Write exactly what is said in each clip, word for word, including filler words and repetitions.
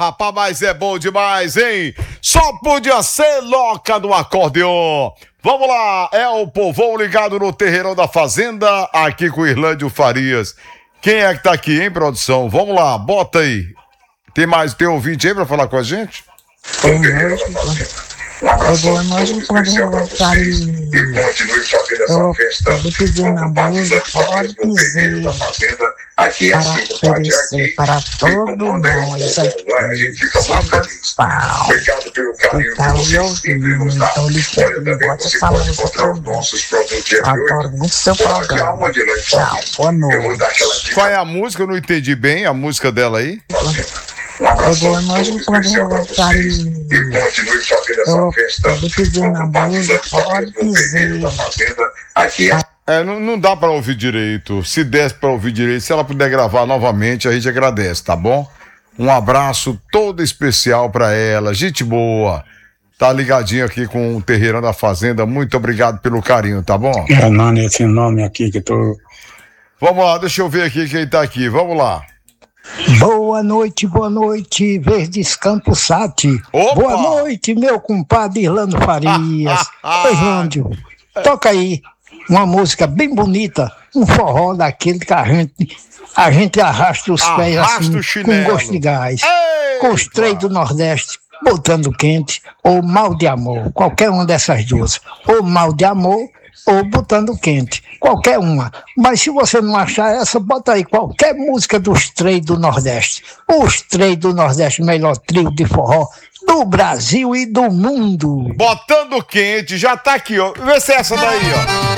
rapaz, mas é bom demais, hein? Só podia ser louca do acordeon. Vamos lá, é o povão ligado no Terreirão da Fazenda, aqui com o Irlândio Farias. Quem é que tá aqui, hein, produção? Vamos lá, bota aí. Tem mais, tem ouvinte aí pra falar com a gente? Boa noite, boa noite, programa Carinho. Eu vou pedir na música, pode dizer, para oferecer para todo nós aqui, só pau. Então, eu ouvindo, então lhe pedindo, bota essa música pra mim. Adoro muito seu programa. Tchau, boa noite. Qual é a música? Eu não entendi bem a música dela aí. Eu vou mais um programa Carinho. Eu vou pedir na música, pode dizer. É, não, não dá pra ouvir direito. Se desse pra ouvir direito, se ela puder gravar novamente, a gente agradece, tá bom? Um abraço todo especial pra ela, gente boa. Tá ligadinho aqui com o Terreirão da Fazenda. Muito obrigado pelo carinho, tá bom? Hernani, esse nome aqui que tô... Vamos lá, deixa eu ver aqui quem tá aqui. Vamos lá. Boa noite, boa noite, Verdes Campos Sati. Opa! Boa noite, meu compadre Irlando Farias. Oi, Irlândio, toca aí uma música bem bonita, um forró daquele que a gente, a gente arrasta os pés Arrasta o assim, chinelo. com gosto de gás. Eita! Com os três do Nordeste, botando quente, ou mal de amor, qualquer uma dessas duas. Ou mal de amor, ou botando quente, qualquer uma. Mas se você não achar essa, bota aí qualquer música dos três do Nordeste. Os três do Nordeste, melhor trio de forró do Brasil e do mundo. Botando quente, já tá aqui, ó. Vê se é essa daí, ó.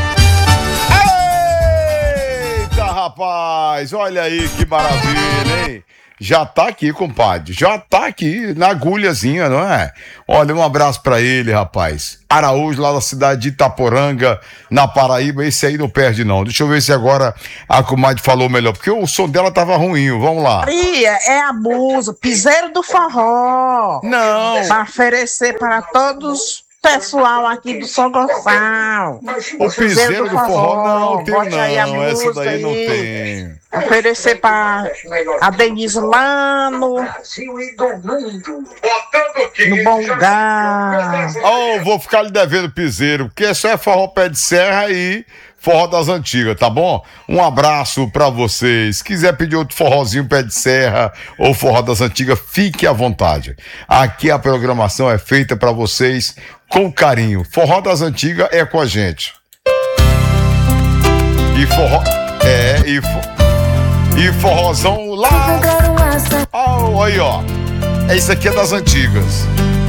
Eita, rapaz, olha aí que maravilha, hein? Já tá aqui, compadre, já tá aqui na agulhazinha, não é? Olha, um abraço pra ele, rapaz. Araújo, lá da cidade de Itaporanga, na Paraíba, esse aí não perde não. Deixa eu ver se agora a comadre falou melhor, porque o som dela tava ruim, vamos lá. Maria, é a musa, piseiro do forró. Não. Para oferecer para todos pessoal aqui do Sogossal. O piseiro do forró não tem Bote aí a não, essa música daí não aí. tem. Oferecer para a Denise Lano, no Bom Lugar. Oh, vou ficar lhe devendo piseiro, porque só é forró pé de serra e forró das antigas, tá bom? Um abraço pra vocês. Se quiser pedir outro forrozinho pé de serra ou forró das antigas, fique à vontade. Aqui a programação é feita pra vocês com carinho. Forró das antigas é com a gente. E forró... É, e, fo... e forrozão lá... Oh, aí, ó. É isso aqui é das antigas.